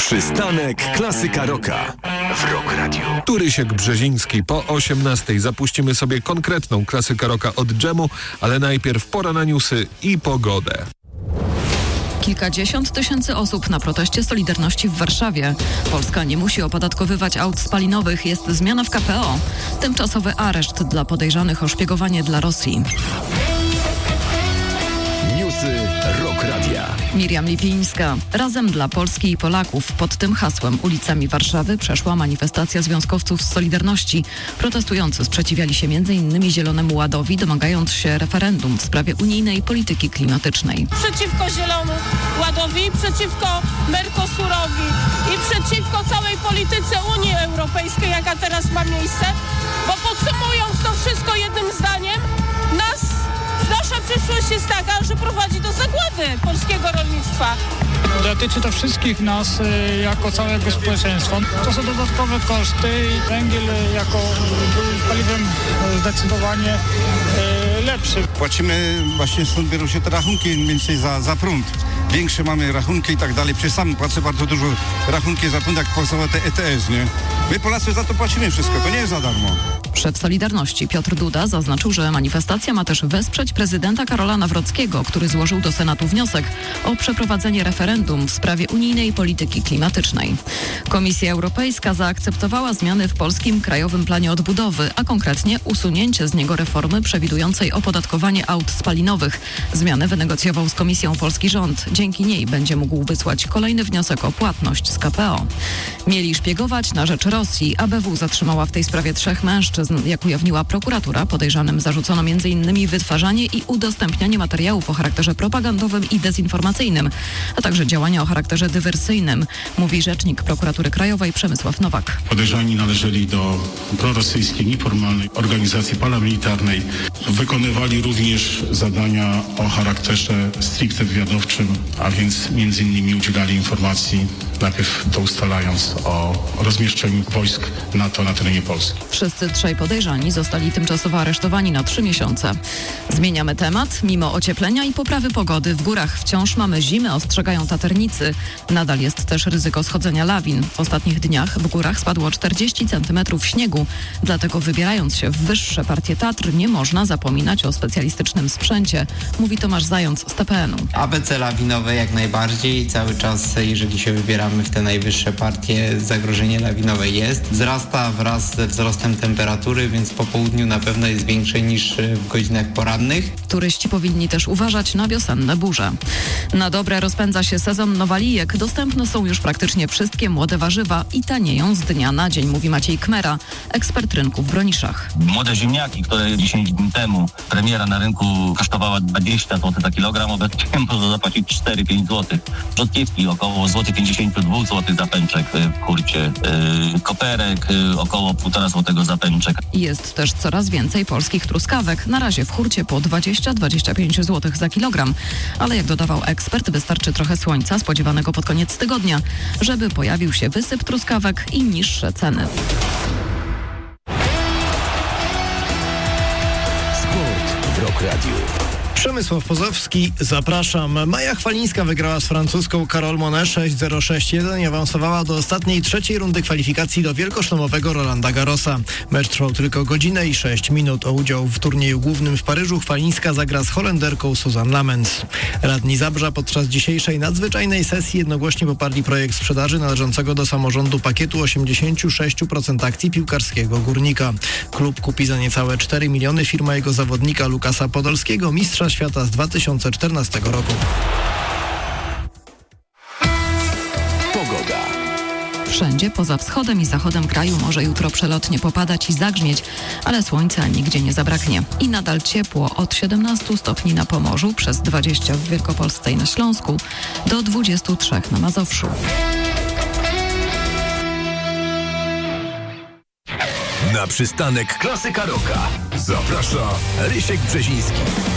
Przystanek Klasyka Rocka w Rock Radio. Turysiek Brzeziński. Po 18:00 zapuścimy sobie konkretną klasykę rocka od dżemu, ale najpierw pora na newsy i pogodę. Kilkadziesiąt tysięcy osób na proteście Solidarności w Warszawie. Polska nie musi opodatkowywać aut spalinowych. Jest zmiana w KPO. Tymczasowy areszt dla podejrzanych o szpiegowanie dla Rosji. Newsy Rock Radia. Miriam Lipińska. Razem dla Polski i Polaków. Pod tym hasłem ulicami Warszawy przeszła manifestacja związkowców z Solidarności. Protestujący sprzeciwiali się m.in. Zielonemu Ładowi, domagając się referendum w sprawie unijnej polityki klimatycznej. Przeciwko Zielonemu Ładowi, przeciwko Mercosurowi i przeciwko całej polityce Unii Europejskiej, jaka teraz ma miejsce, bo podsumując to wszystko jednym zdaniem, nasza przyszłość jest taka, że prowadzi do zagłady polskiego rolnictwa. Dotyczy to wszystkich nas jako całego społeczeństwa. To są dodatkowe koszty i węgiel jako paliwem zdecydowanie lepszy. Płacimy, właśnie stąd biorą się te rachunki mniej więcej za prąd. Większe mamy rachunki i tak dalej. Przecież sam płacę bardzo dużo rachunki za prąd, jak płacą te ETS, nie? My Polacy za to płacimy wszystko, to nie jest za darmo. Szef Solidarności Piotr Duda zaznaczył, że manifestacja ma też wesprzeć prezydenta Karola Nawrockiego, który złożył do Senatu wniosek o przeprowadzenie referendum w sprawie unijnej polityki klimatycznej. Komisja Europejska zaakceptowała zmiany w polskim Krajowym Planie Odbudowy, a konkretnie usunięcie z niego reformy przewidującej opodatkowanie aut spalinowych. Zmianę wynegocjował z Komisją polski rząd. Dzięki niej będzie mógł wysłać kolejny wniosek o płatność z KPO. Mieli szpiegować na rzecz Rosji. ABW zatrzymała w tej sprawie 3 mężczyzn. Jak ujawniła prokuratura, podejrzanym zarzucono m.in. wytwarzanie i udostępnianie materiałów o charakterze propagandowym i dezinformacyjnym, a także działania o charakterze dywersyjnym, mówi rzecznik Prokuratury Krajowej Przemysław Nowak. Podejrzani należeli do prorosyjskiej, nieformalnej organizacji paramilitarnej. Wykonywali również zadania o charakterze stricte wywiadowczym, a więc m.in. udzielali informacji, najpierw to ustalając o rozmieszczeniu wojsk NATO na terenie Polski. Wszyscy 3 podejrzani zostali tymczasowo aresztowani na 3 miesiące. Zmieniamy temat. Mimo ocieplenia i poprawy pogody w górach wciąż mamy zimę, ostrzegają taternicy. Nadal jest też ryzyko schodzenia lawin. W ostatnich dniach w górach spadło 40 cm śniegu. Dlatego wybierając się w wyższe partie Tatr nie można zapominać o specjalistycznym sprzęcie, mówi Tomasz Zając z TPN-u. ABC lawinowe jak najbardziej. Cały czas, jeżeli się wybieramy w te najwyższe partie, zagrożenie lawinowe jest. Wzrasta wraz ze wzrostem temperatury, więc po południu na pewno jest większe niż w godzinach porannych. Turyści powinni też uważać na wiosenne burze. Na dobre rozpędza się sezon nowalijek. Dostępne są już praktycznie wszystkie młode warzywa i tanieją z dnia na dzień, mówi Maciej Kmera, ekspert rynku w Broniszach. Młode ziemniaki, które 10 dni temu premiera na rynku kosztowała 20 zł za kilogram, obecnie można zapłacić 4-5 zł. Rzodkiewki około 52 zł za pęczek w hurcie. Koperek około 1,5 zł za pęczek. Jest też coraz więcej polskich truskawek. Na razie w hurcie po 20-25 zł za kilogram. Ale jak dodawał ekspert, wystarczy trochę słońca spodziewanego pod koniec tygodnia, żeby pojawił się wysyp truskawek i niższe ceny. Sport w Rock Radio. Przemysław Pozowski, zapraszam. Maja Chwalińska wygrała z francuską Carole Monet 6-0-6-1 i awansowała do ostatniej 3. rundy kwalifikacji do wielkoszlemowego Rolanda Garrosa. Mecz trwał tylko godzinę i 6 minut. O udział w turnieju głównym w Paryżu Chwalińska zagra z Holenderką Suzanne Lamens. Radni Zabrza podczas dzisiejszej nadzwyczajnej sesji jednogłośnie poparli projekt sprzedaży należącego do samorządu pakietu 86% akcji piłkarskiego Górnika. Klub kupi za niecałe 4 miliony firma jego zawodnika Lukasa Podolskiego, mistrza świata z 2014 roku. Pogoda. Wszędzie poza wschodem i zachodem kraju może jutro przelotnie popadać i zagrzmieć, ale słońca nigdzie nie zabraknie. I nadal ciepło od 17 stopni na Pomorzu, przez 20 w Wielkopolsce i na Śląsku, do 23 na Mazowszu. Na przystanek Klasyka Rocka zaprasza Rysiek Brzeziński.